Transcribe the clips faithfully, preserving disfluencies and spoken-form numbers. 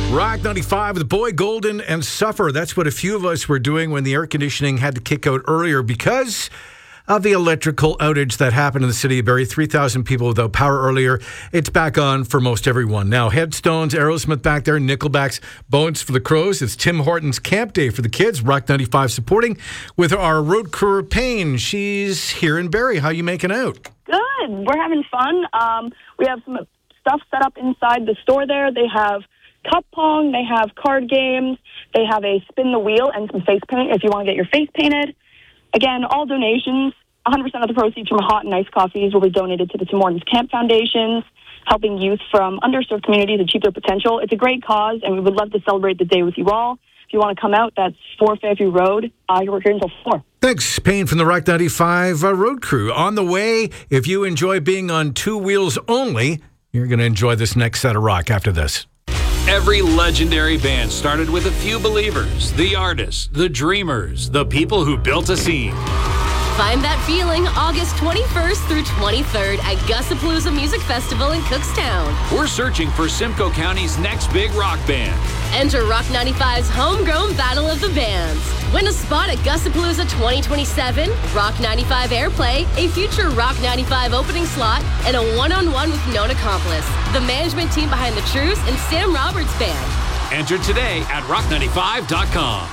Rock ninety-five with Boy Golden and Suffer. That's what a few of us were doing when the air conditioning had to kick out earlier because of the electrical outage that happened in the city of Barrie. three thousand people without power earlier. It's back on for most everyone. Now, Headstones, Aerosmith back there, Nickelback's Bones for the Crows. It's Tim Hortons Camp Day for the kids. Rock ninety-five supporting with our road crew, Payne. She's here in Barrie. How you making out? Good. We're having fun. Um, we have some stuff set up inside the store there. They have cup pong, they have card games, they have a spin the wheel and some face paint if you want to get your face painted. Again, all donations, one hundred percent of the proceeds from hot and iced coffees will be donated to the Tim Hortons Camp Foundations, helping youth from underserved communities achieve their potential. It's a great cause, and we would love to celebrate the day with you all. If you want to come out, that's four Fairview Road. Uh, you're here until four. Thanks, Payne from the Rock ninety-five uh, road crew. On the way, if you enjoy being on two wheels only, you're going to enjoy this next set of rock after this. Every legendary band started with a few believers, the artists, the dreamers, the people who built a scene. Find that feeling August twenty-first through twenty-third at Gussapalooza Music Festival in Cookstown. We're searching for Simcoe County's next big rock band. Enter Rock ninety-five's Homegrown Battle of the Bands. Win a spot at Gussapalooza twenty twenty-seven, Rock ninety-five Airplay, a future Rock ninety-five opening slot, and a one-on-one with known accomplice, the management team behind The Truce and Sam Roberts Band. Enter today at rock ninety-five dot com.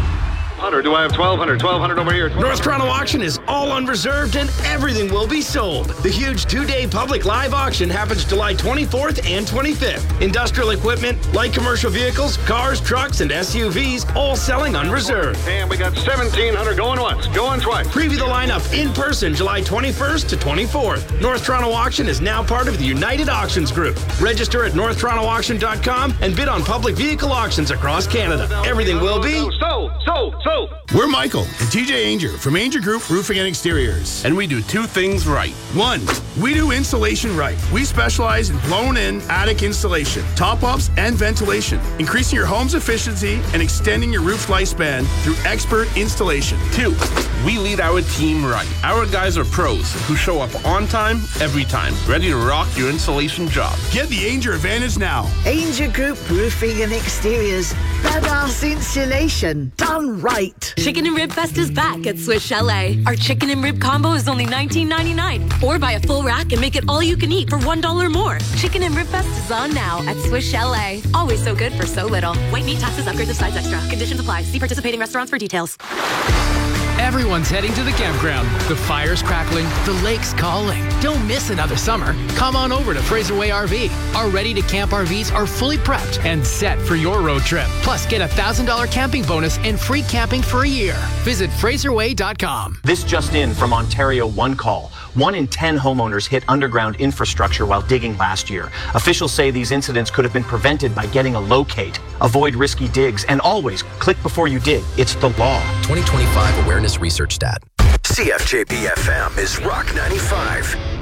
Do I have twelve hundred? twelve hundred over here. North Toronto Auction is all unreserved and everything will be sold. The huge two-day public live auction happens July twenty-fourth and twenty-fifth. Industrial equipment, light commercial vehicles, cars, trucks, and S U Vs, all selling unreserved. And we got seventeen hundred going once, going twice. Preview the lineup in person July twenty-first to twenty-fourth. North Toronto Auction is now part of the United Auctions Group. Register at north toronto auction dot com and bid on public vehicle auctions across Canada. Everything will be sold, sold, sold. We're Michael and T J Ainger from Ainger Group Roofing and Exteriors. And we do two things right. One, we do insulation right. We specialize in blown-in attic insulation, top-ups, and ventilation, increasing your home's efficiency and extending your roof's lifespan through expert installation. Two, we lead our team right. Our guys are pros who show up on time, every time, ready to rock your insulation job. Get the Ainger advantage now. Ainger Group Roofing and Exteriors. Badass insulation. Done right. Chicken and Rib Fest is back at Swiss Chalet. Our chicken and rib combo is only nineteen ninety-nine. Or buy a full rack and make it all you can eat for one dollar more. Chicken and Rib Fest is on now at Swiss Chalet. Always so good for so little. White meat, taxes, upgrades of size extra. Conditions apply. See participating restaurants for details. Everyone's heading to the campground. The fire's crackling, the lake's calling. Don't miss another summer. Come on over to Fraser Way R V. Our ready-to-camp R Vs are fully prepped and set for your road trip. Plus, get a one thousand dollars camping bonus and free camping for a year. Visit fraser way dot com. This just in from Ontario One Call. One in ten homeowners hit underground infrastructure while digging last year. Officials say these incidents could have been prevented by getting a locate. Avoid risky digs and always click before you dig. It's the law. twenty twenty-five Awareness Research Stat. C F J B F M is Rock ninety-five.